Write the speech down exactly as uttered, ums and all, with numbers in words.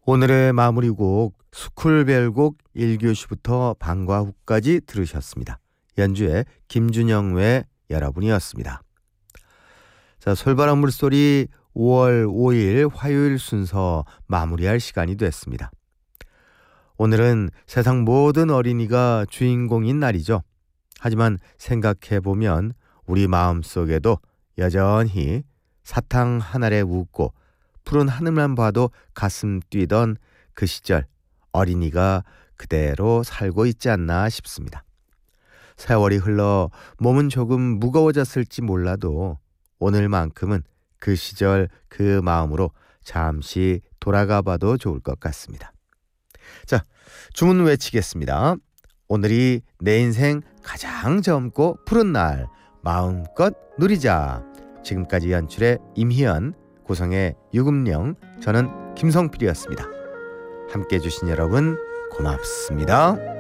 오늘의 마무리곡 스쿨벨곡 일 교시부터 방과 후까지 들으셨습니다. 연주의 김준영 외 여러분이었습니다. 자, 솔바람 물소리 오월 오일 화요일 순서 마무리할 시간이 됐습니다. 오늘은 세상 모든 어린이가 주인공인 날이죠. 하지만 생각해보면 우리 마음속에도 여전히 사탕 한 알에 웃고 푸른 하늘만 봐도 가슴 뛰던 그 시절 어린이가 그대로 살고 있지 않나 싶습니다. 세월이 흘러 몸은 조금 무거워졌을지 몰라도 오늘만큼은 그 시절 그 마음으로 잠시 돌아가 봐도 좋을 것 같습니다. 자, 주문 외치겠습니다. 오늘이 내 인생 가장 젊고 푸른 날 마음껏 누리자. 지금까지 연출의 임희연, 구성의 유금령, 저는 김성필이었습니다. 함께해 주신 여러분 고맙습니다.